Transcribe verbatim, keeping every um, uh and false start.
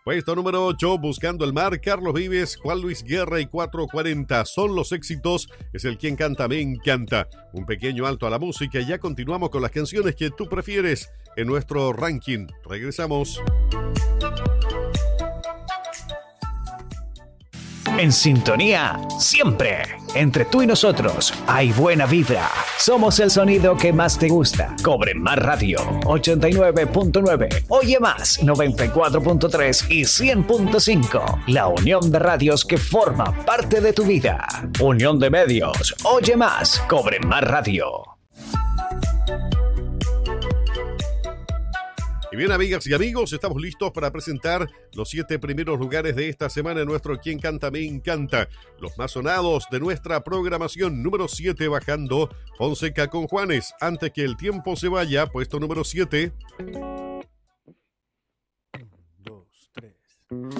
Puesto número ocho, Buscando el Mar, Carlos Vives, Juan Luis Guerra y cuatro cuarenta. Son los éxitos, es el Quien Canta Me Encanta. Un pequeño alto a la música y ya continuamos con las canciones que tú prefieres en nuestro ranking. Regresamos. En sintonía, siempre. Entre tú y nosotros hay buena vibra. Somos el sonido que más te gusta. Cobre Más Radio, ochenta y nueve punto nueve. Oye Más, noventa y cuatro punto tres y cien punto cinco. La unión de radios que forma parte de tu vida. Unión de medios. Oye Más, Cobre Más Radio. Y bien, amigas y amigos, estamos listos para presentar los siete primeros lugares de esta semana en nuestro Quien Canta Me Encanta. Los más sonados de nuestra programación. Número siete, bajando, Fonseca con Juanes. Antes que el tiempo se vaya, puesto número siete. Un, dos, tres.